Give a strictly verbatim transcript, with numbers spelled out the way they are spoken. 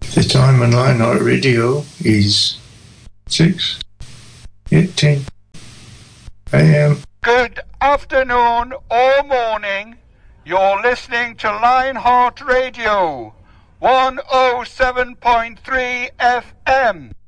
The time on Lionheart Radio is six eighteen a m. Good afternoon or morning. You're listening to Lionheart Radio, one oh seven point three F M.